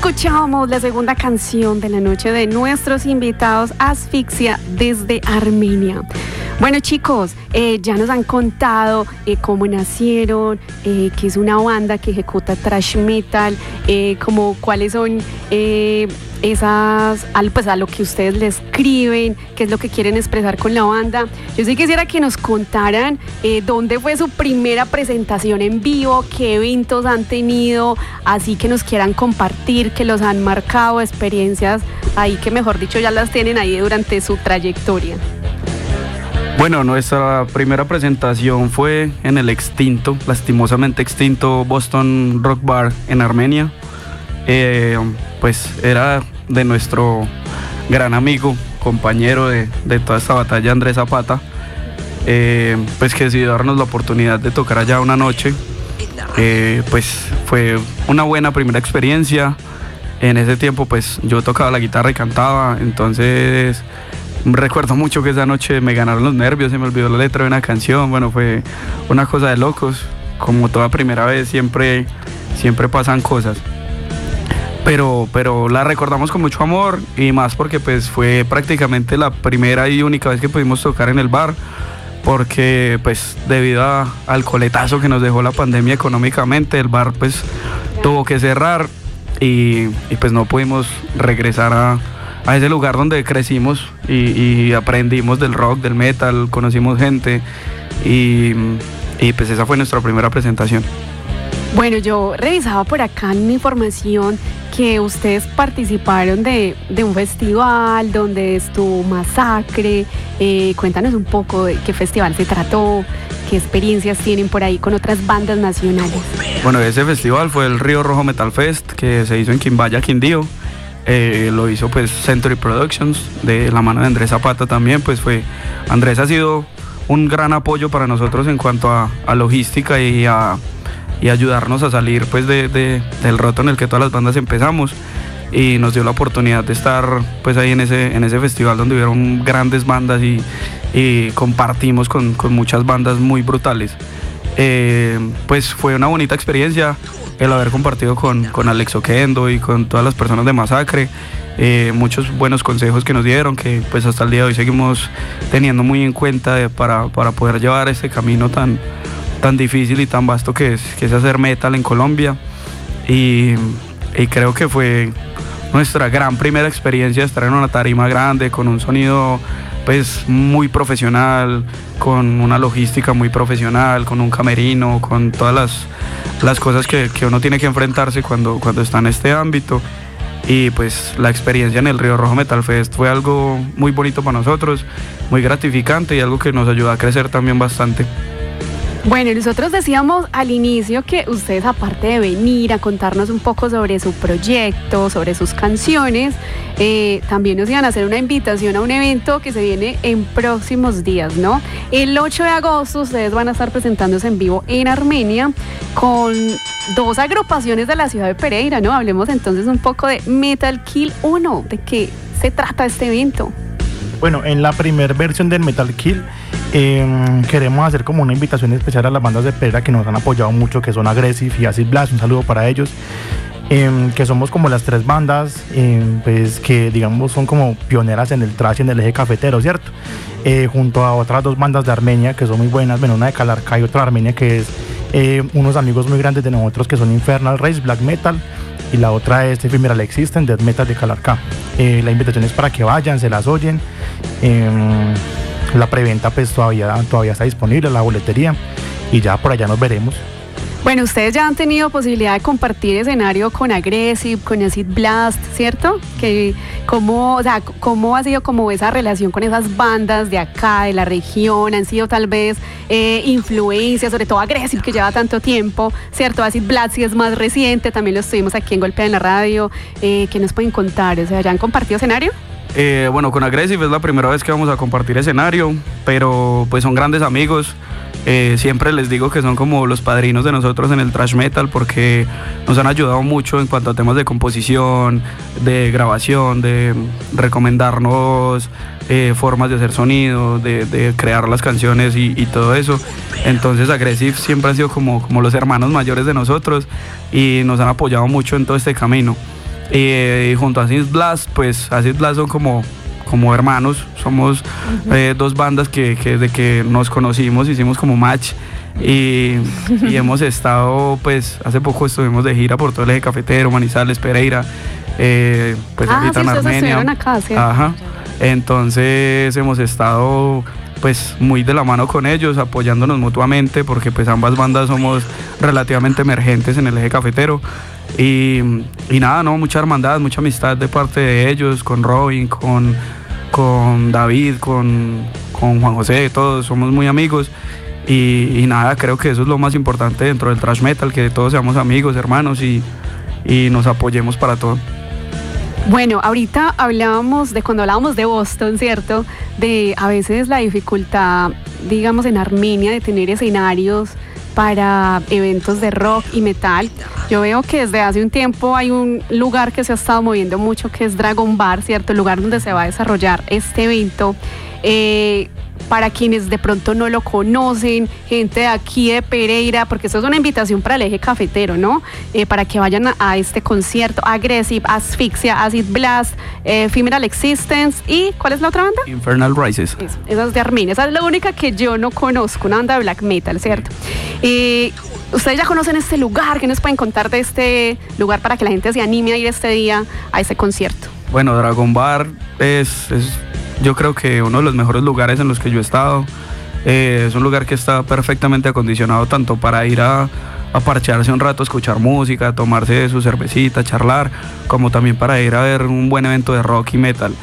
Escuchamos la segunda canción de la noche de nuestros invitados, Asfixia, desde Armenia. Bueno, chicos, ya nos han contado cómo nacieron, que es una banda que ejecuta thrash metal, como cuáles son pues a lo que ustedes le escriben, qué es lo que quieren expresar con la banda. Yo sí quisiera que nos contaran dónde fue su primera presentación en vivo, qué eventos han tenido, así que nos quieran compartir, que los han marcado, experiencias ahí que mejor dicho ya las tienen ahí durante su trayectoria. Bueno, nuestra primera presentación fue en el lastimosamente extinto Boston Rock Bar en Armenia. Pues era de nuestro gran amigo, compañero de toda esta batalla, Andrés Zapata, pues que decidió darnos la oportunidad de tocar allá una noche. Pues fue una buena primera experiencia. En ese tiempo pues yo tocaba la guitarra y cantaba, entonces recuerdo mucho que esa noche me ganaron los nervios, se me olvidó la letra de una canción. Bueno, fue una cosa de locos. Como toda primera vez siempre pasan cosas. Pero la recordamos con mucho amor, y más porque pues fue prácticamente la primera y única vez que pudimos tocar en el bar, porque pues debido al coletazo que nos dejó la pandemia económicamente, el bar pues tuvo que cerrar y pues no pudimos regresar a ese lugar donde crecimos y aprendimos del rock, del metal, conocimos gente y pues esa fue nuestra primera presentación. Bueno, yo revisaba por acá en mi información que ustedes participaron de un festival donde estuvo Masacre. Cuéntanos un poco de qué festival se trató, qué experiencias tienen por ahí con otras bandas nacionales. Bueno, ese festival fue el Río Rojo Metal Fest, que se hizo en Quimbaya, Quindío. Lo hizo pues Century Productions, de la mano de Andrés Zapata también. Pues Andrés ha sido un gran apoyo para nosotros en cuanto a logística y ayudarnos a salir pues del roto en el que todas las bandas empezamos, y nos dio la oportunidad de estar pues ahí en ese festival donde hubieron grandes bandas y compartimos con muchas bandas muy brutales. Pues fue una bonita experiencia el haber compartido con Alex Oquendo y con todas las personas de Masacre. Muchos buenos consejos que nos dieron, que pues hasta el día de hoy seguimos teniendo muy en cuenta para poder llevar este camino tan difícil y tan vasto que es hacer metal en Colombia. Y creo que fue nuestra gran primera experiencia estar en una tarima grande, con un sonido pues muy profesional, con una logística muy profesional, con un camerino, con todas las cosas que uno tiene que enfrentarse cuando está en este ámbito. Y pues la experiencia en el Río Rojo Metal Fest fue algo muy bonito para nosotros, muy gratificante y algo que nos ayudó a crecer también bastante. Bueno, nosotros decíamos al inicio que ustedes, aparte de venir a contarnos un poco sobre su proyecto, sobre sus canciones, también nos iban a hacer una invitación a un evento que se viene en próximos días, ¿no? El 8 de agosto ustedes van a estar presentándose en vivo en Armenia con dos agrupaciones de la ciudad de Pereira, ¿no? Hablemos entonces un poco de Metal Kill 1, ¿de qué se trata este evento? Bueno, en la primera versión del Metal Kill queremos hacer como una invitación especial a las bandas de Pereira que nos han apoyado mucho, que son Aggressive y Acid Blast. Un saludo para ellos, que somos como las tres bandas pues que digamos son como pioneras en el thrash en el eje cafetero, ¿cierto? Junto a otras dos bandas de Armenia que son muy buenas, bueno, una de Calarcá y otra de Armenia, que es unos amigos muy grandes de nosotros, que son Infernal Race, Black Metal, y la otra es Ephemeral Existence, Death Metal de Calarcá. La invitación es para que vayan, se las oyen. La preventa pues todavía está disponible, la boletería, y ya por allá nos veremos. Bueno, ustedes ya han tenido posibilidad de compartir escenario con Aggressive, con Acid Blast, ¿cierto? ¿Cómo ha sido como esa relación con esas bandas de acá, de la región? ¿Han sido tal vez influencias, sobre todo Aggressive, que lleva tanto tiempo, ¿cierto? Acid Blast sí es más reciente, también lo estuvimos aquí en Golpea en la Radio. ¿Qué nos pueden contar? O sea, ¿ya han compartido escenario? Bueno, con Aggressive es la primera vez que vamos a compartir escenario, pero pues son grandes amigos. Siempre les digo que son como los padrinos de nosotros en el thrash metal, porque nos han ayudado mucho en cuanto a temas de composición, de grabación, de recomendarnos formas de hacer sonido, de crear las canciones y todo eso. Entonces Aggressive siempre ha sido como los hermanos mayores de nosotros y nos han apoyado mucho en todo este camino. Y junto a Acid Blast, pues Acid Blast son como hermanos, somos dos bandas que desde que nos conocimos hicimos como match y hemos estado, pues hace poco estuvimos de gira por todo el eje cafetero, Manizales, Pereira, pues ahorita en Armenia. Acá, ¿sí? Ajá. Entonces hemos estado pues muy de la mano con ellos, apoyándonos mutuamente, porque pues ambas bandas somos relativamente emergentes en el eje cafetero. Y nada, no, mucha hermandad, mucha amistad de parte de ellos, con Robin, con David, con Juan José, todos somos muy amigos. Y nada, creo que eso es lo más importante dentro del thrash metal, que todos seamos amigos, hermanos y nos apoyemos para todo. Bueno, ahorita cuando hablábamos de Boston, ¿cierto? De a veces la dificultad, digamos, en Armenia de tener escenarios para eventos de rock y metal. Yo veo que desde hace un tiempo hay un lugar que se ha estado moviendo mucho, que es Dragon Bar, ¿cierto? El lugar donde se va a desarrollar este evento. Para quienes de pronto no lo conocen, gente de aquí de Pereira, porque esto es una invitación para el eje cafetero, ¿no? Para que vayan a este concierto. Aggressive, Asphyxia, Acid Blast, Ephemeral Existence y ¿cuál es la otra banda? Infernal Rises. Esa es de Armenia, esa es la única que yo no conozco, una banda de black metal, ¿cierto? Ustedes ya conocen este lugar, ¿qué nos pueden contar de este lugar para que la gente se anime a ir este día a ese concierto? Bueno, Dragon Bar es yo creo que uno de los mejores lugares en los que yo he estado. Es un lugar que está perfectamente acondicionado tanto para ir a parchearse un rato, escuchar música, tomarse su cervecita, charlar, como también para ir a ver un buen evento de rock y metal.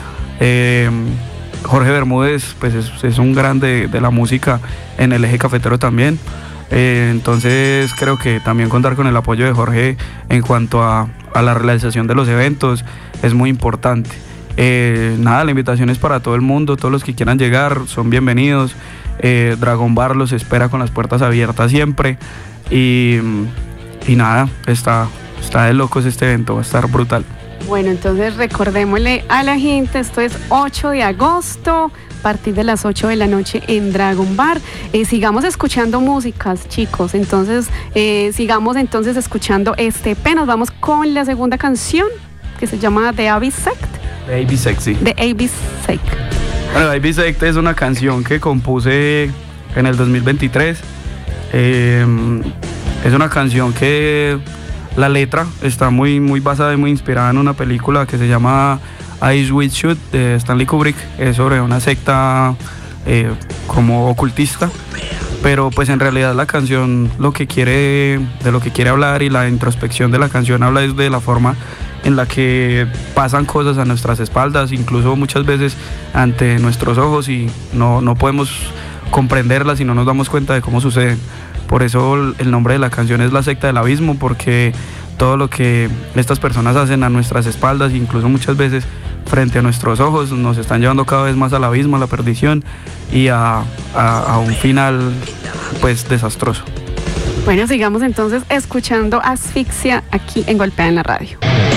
Jorge Bermúdez pues es un grande de la música en el eje cafetero también. Entonces creo que también contar con el apoyo de Jorge en cuanto a la realización de los eventos es muy importante. Nada, la invitación es para todo el mundo, todos los que quieran llegar son bienvenidos. Dragon Bar los espera con las puertas abiertas siempre y nada, está de locos este evento, va a estar brutal. Bueno, entonces recordémosle a la gente, esto es 8 de agosto, a partir de las 8 de la noche en Dragon Bar. Sigamos escuchando músicas, chicos, entonces sigamos entonces escuchando este EP. Nos vamos con la segunda canción que se llama The Abyss Sect. The Abyss Sect, sí. The Abyss Sect. Bueno, The Abyss Sect es una canción que compuse en el 2023. Es una canción que la letra está muy basada y muy inspirada en una película que se llama Eyes Wide Shut de Stanley Kubrick. Es sobre una secta como ocultista, pero pues en realidad la canción de lo que quiere hablar, y la introspección de la canción habla es de la forma en la que pasan cosas a nuestras espaldas, incluso muchas veces ante nuestros ojos, y no podemos comprenderlas y no nos damos cuenta de cómo suceden. Por eso el nombre de la canción es La Secta del Abismo, porque todo lo que estas personas hacen a nuestras espaldas, incluso muchas veces frente a nuestros ojos, nos están llevando cada vez más al abismo, a la perdición y a un final pues desastroso. Bueno, sigamos entonces escuchando Asphyxia aquí en Golpea en la Radio.